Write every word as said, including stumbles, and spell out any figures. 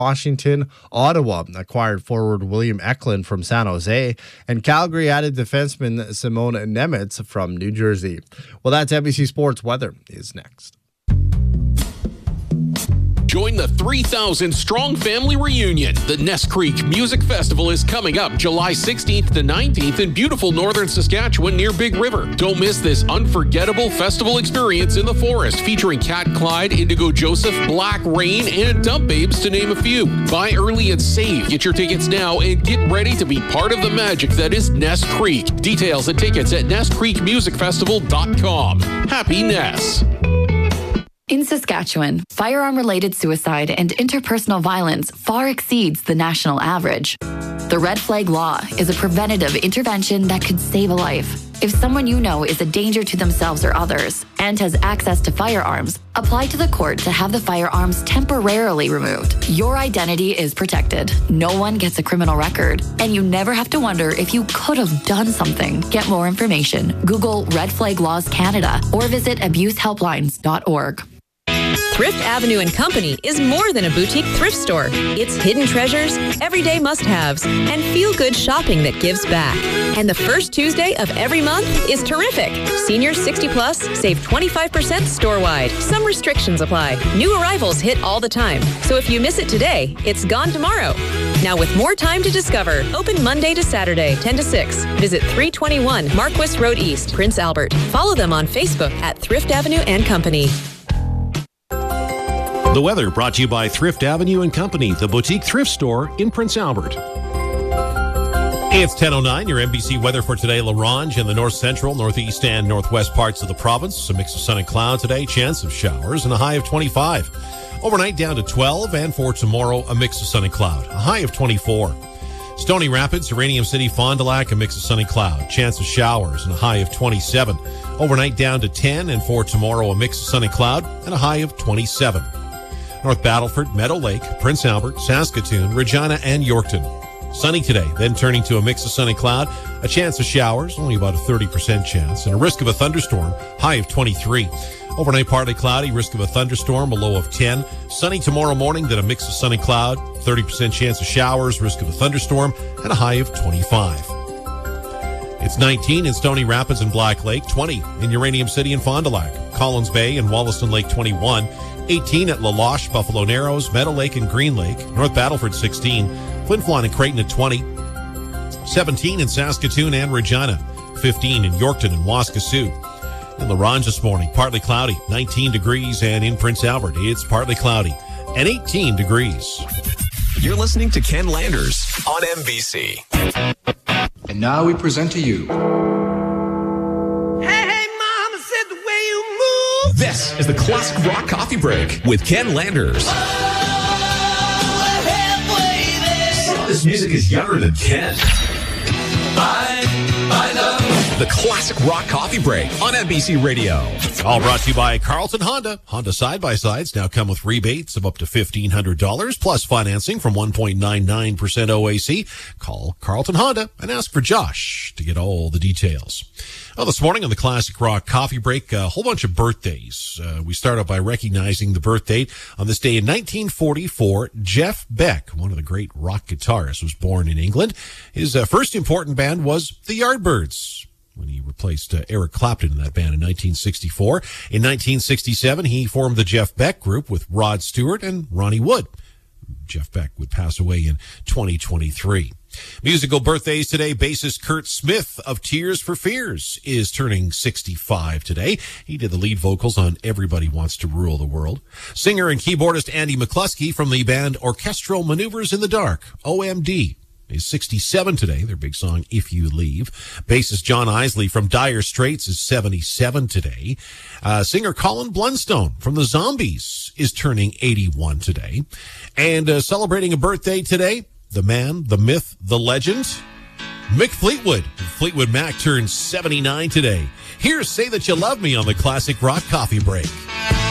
Washington. Ottawa acquired forward William Eklund from San Jose, and Calgary added defenseman Simone Nemitz from New Jersey. Well, that's N B C Sports. Weather is next. Join the three thousand strong family reunion. The Ness Creek Music Festival is coming up July sixteenth to nineteenth in beautiful northern Saskatchewan near Big River. Don't miss this unforgettable festival experience in the forest featuring Cat Clyde, Indigo Joseph, Black Rain, and Dump Babes to name a few. Buy early and save. Get your tickets now and get ready to be part of the magic that is Ness Creek. Details and tickets at ness creek music festival dot com. Happy Ness. In Saskatchewan, firearm-related suicide and interpersonal violence far exceeds the national average. The Red Flag Law is a preventative intervention that could save a life. If someone you know is a danger to themselves or others and has access to firearms, apply to the court to have the firearms temporarily removed. Your identity is protected. No one gets a criminal record, and you never have to wonder if you could have done something. Get more information. Google Red Flag Laws Canada or visit abuse helplines dot org. Thrift Avenue and Company is more than a boutique thrift store. It's hidden treasures, everyday must-haves, and feel-good shopping that gives back. And the first Tuesday of every month is terrific. Seniors sixty plus save twenty-five percent store-wide. Some restrictions apply. New arrivals hit all the time. So if you miss it today, it's gone tomorrow. Now with more time to discover, open Monday to Saturday, ten to six. Visit three twenty-one Marquis Road East, Prince Albert. Follow them on Facebook at Thrift Avenue and Company. The weather brought to you by Thrift Avenue and Company, the boutique thrift store in Prince Albert. Hey, it's ten oh nine, your N B C weather for today. La Ronge in the north central, northeast, and northwest parts of the province. A mix of sun and cloud today, chance of showers, and a high of twenty-five. Overnight down to twelve, and for tomorrow, a mix of sun and cloud, a high of twenty-four. Stony Rapids, Uranium City, Fond du Lac, a mix of sun and cloud, chance of showers, and a high of twenty-seven. Overnight down to ten, and for tomorrow, a mix of sun and cloud, and a high of twenty-seven. North Battleford, Meadow Lake, Prince Albert, Saskatoon, Regina, and Yorkton. Sunny today, then turning to a mix of sun and cloud, a chance of showers, only about a thirty percent chance, and a risk of a thunderstorm, high of twenty-three. Overnight partly cloudy, risk of a thunderstorm, a low of ten. Sunny tomorrow morning, then a mix of sun and cloud, thirty percent chance of showers, risk of a thunderstorm, and a high of twenty-five. It's nineteen in Stony Rapids and Black Lake, twenty in Uranium City and Fond du Lac, Collins Bay and Wollaston Lake, twenty-one. eighteen at La Loche, Buffalo Narrows, Meadow Lake and Green Lake, North Battleford sixteen, Flin Flon and Creighton at twenty, seventeen in Saskatoon and Regina, fifteen in Yorkton and Waskesiu. In La Ronge this morning, partly cloudy, nineteen degrees, and in Prince Albert, it's partly cloudy, and eighteen degrees. You're listening to Ken Landers on N B C. And now we present to you... This is the Classic Rock Coffee Break with Ken Landers. Oh, this music is younger than Ken. I, I know. The Classic Rock Coffee Break on N B C Radio. All brought to you by Carlton Honda. Honda side-by-sides now come with rebates of up to fifteen hundred dollars plus financing from one point nine nine percent O A C. Call Carlton Honda and ask for Josh to get all the details. Well, this morning on the Classic Rock Coffee Break, a whole bunch of birthdays. Uh, we start out by recognizing the birth date. On this day in nineteen forty-four, Jeff Beck, one of the great rock guitarists, was born in England. His uh, first important band was the Yardbirds, when he replaced uh, Eric Clapton in that band in nineteen sixty-four. In nineteen sixty-seven, he formed the Jeff Beck Group with Rod Stewart and Ronnie Wood. Jeff Beck would pass away in twenty twenty-three. Musical birthdays today. Bassist Kurt Smith of Tears for Fears is turning sixty-five today. He did the lead vocals on Everybody Wants to Rule the World. Singer and keyboardist Andy McCluskey from the band Orchestral Maneuvers in the Dark, O M D, is sixty-seven today. Their big song, If You Leave. Bassist John Isley from Dire Straits is seventy-seven today. Uh, singer Colin Blunstone from the Zombies is turning eighty-one today. And uh, celebrating a birthday today, the man, the myth, the legend, Mick Fleetwood. Fleetwood Mac turns seventy-nine today. Here's Say That You Love Me on the Classic Rock Coffee Break.